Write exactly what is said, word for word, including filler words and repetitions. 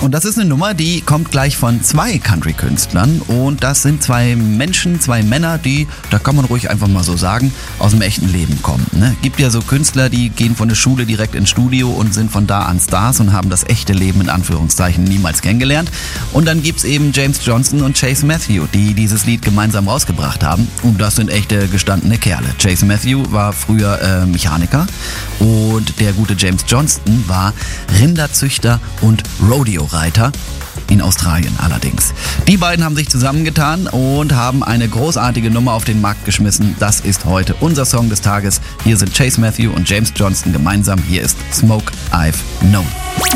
Und das ist eine Nummer, die kommt gleich von zwei Country-Künstlern. Und das sind zwei Menschen, zwei Männer, die, da kann man ruhig einfach mal so sagen, aus dem echten Leben kommen. Ne? Gibt ja so Künstler, die gehen von der Schule direkt ins Studio und sind von da an Stars und haben das echte Leben in Anführungszeichen niemals kennengelernt. Und dann gibt's eben James Johnson und Chase Matthew, die dieses Lied gemeinsam rausgebracht haben. Und das sind echte gestandene Kerle. Chase Matthew war früher äh, Mechaniker und der gute James Johnson war Rinderzüchter und Rodeo-Reiter. In Australien allerdings. Die beiden haben sich zusammengetan und haben eine großartige Nummer auf den Markt geschmissen. Das ist heute unser Song des Tages. Hier sind Chase Matthew und James Johnson gemeinsam. Hier ist Smoke I've Known.